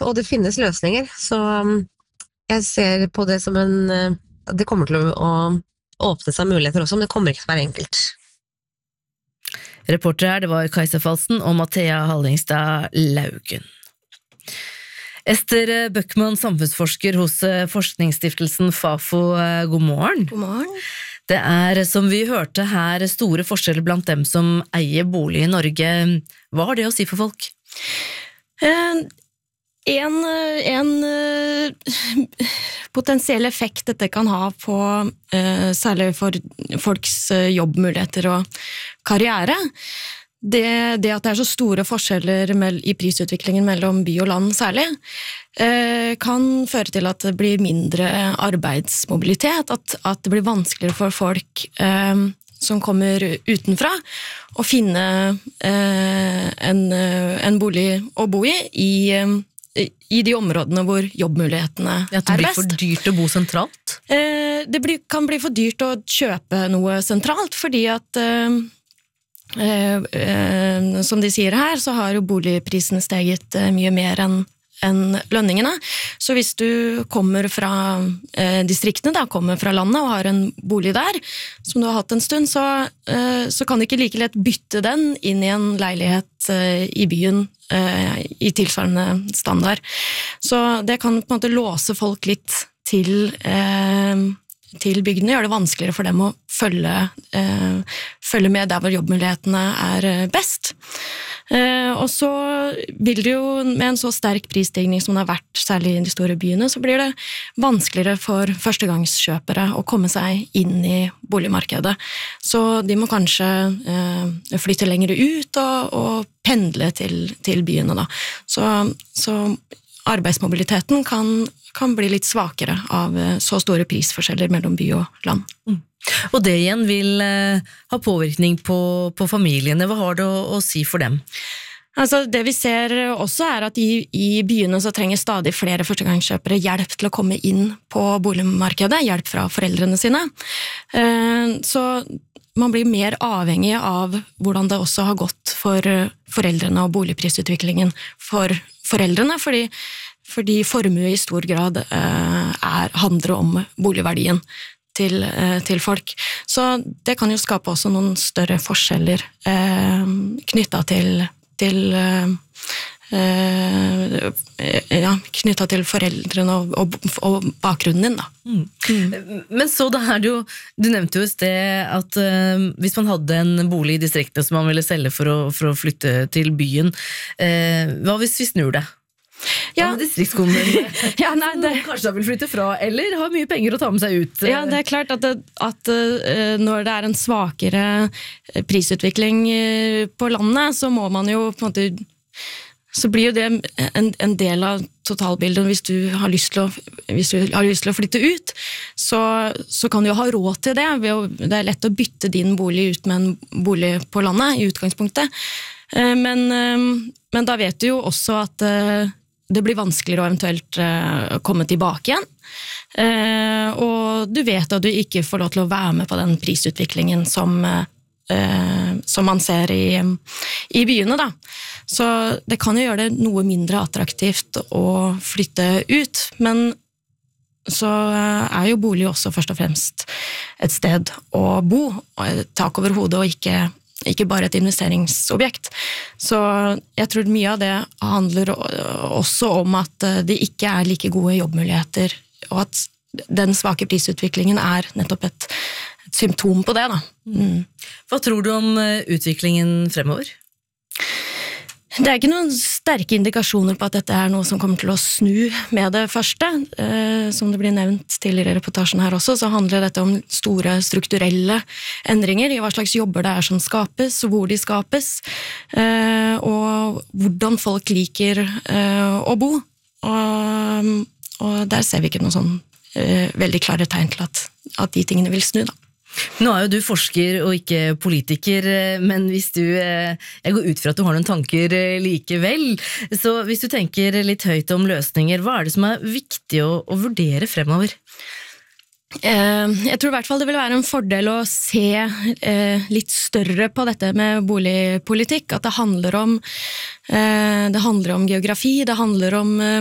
og det finnes løsninger, så jeg ser på det som det kommer til å åpne seg muligheter også, men det kommer ikke til å være enkelt. Reporter her, det var Kajsa Falsen og Mathea Hallingstad Laugen. Ester Bøckmann, samfunnsforsker hos forskningsstiftelsen FAFO, god morgen. God morgen. Det som vi hørte her, store forskjeller blant dem som eier bolig i Norge. Hva har det å si for folk? En potensiell effekt dette kan ha på, særlig for folks jobbmuligheter og karriere, det at det så store forskjeller i prisutviklingen mellom by og land særlig, kan føre til at det blir mindre arbeidsmobilitet, at det blir vanskeligere for folk som kommer utenfra å finne en bolig å bo i de områdene hvor jobbmulighetene er best. Det blir for dyrt å bo sentralt? Det kan bli for dyrt å kjøpe noe sentralt, fordi at som de sier her, så har jo boligprisene steget mye mer enn lønningene. Så hvis du kommer fra distriktene, kommer fra landet og har en bolig der, som du har hatt en stund, så kan du ikke like lett bytte den inn i en leilighet i byen i tilsvarende standard. Så det kan på en måte låse folk litt til bygdene, gjør det vanskeligere for dem å følge med der hvor jobbmulighetene er best. Og så vil det jo, med en så sterk prisstigning som det har vært, særlig i de store byene, så blir det vanskeligere for førstegangskjøpere å komme seg inn i boligmarkedet. Så de må kanskje flytte lenger ut og pendle til byene da. Så arbeidsmobiliteten kan bli litt svakere av så store prisforskjeller mellom by og land. Og det igjen vil ha påvirkning på familiene. Hva har det å si for dem? Altså, det vi ser også at i byene så trenger stadig flere førstegangskjøpere hjelp til å komme inn på boligmarkedet, hjelp fra foreldrene sine. Så man blir mer avhengig av hvordan det også har gått for foreldrene og boligprisutviklingen for foreldrene, fordi formue i stor grad handler om boligverdien til folk. Så det kan jo skape også noen større forskjeller knyttet til foreldrene og bakgrunnen din da. Men så da det jo, du nevnte jo i sted at hvis man hadde en bolig i distriktet som man ville selge for å flytte til byen, hva hvis vi snur det? Ja, distriktskommunen noen kanskje da vil flytte fra, eller har mye penger å ta med seg ut. Ja, det klart at når det en svakere prisutvikling på landet, så må man jo på en måte, så blir jo det en del av totalbildet. Hvis du har lyst til å flytte ut, så kan du jo ha råd til det. Det lett å bytte din bolig ut med en bolig på landet i utgangspunktet. Men da vet du jo også at det blir vanskeligere å eventuelt komme tilbake igjen. Og du vet at du ikke får lov til å være med på den prisutviklingen som man ser i byene da. Så det kan jo gjøre det noe mindre attraktivt å flytte ut, men så jo bolig også først og fremst et sted å bo, og et tak over hodet, og ikke bare et investeringsobjekt. Så jeg tror mye av det handler også om at det ikke like gode jobbmuligheter, og at den svake prisutviklingen nettopp et symptom på det da. Hva tror du om utviklingen fremover? Det ikke noen sterke indikasjoner på at dette noe som kommer til å snu med det første. Som det blir nevnt tidligere i reportasjen her også, så handler dette om store strukturelle endringer i hva slags jobber det som skapes, hvor de skapes, og hvordan folk liker å bo. Og der ser vi ikke noen sånn veldig klare tegn til at de tingene vil snu da. Nå jo du forsker og ikke politiker, men hvis jeg går ut fra at du har noen tanker likevel, så hvis du tenker litt høyt om løsninger, hva det som viktig å vurdere fremover? Jeg tror i hvert fall det vil være en fordel å se litt større på dette med boligpolitikk, at det handler om geografi, det handler om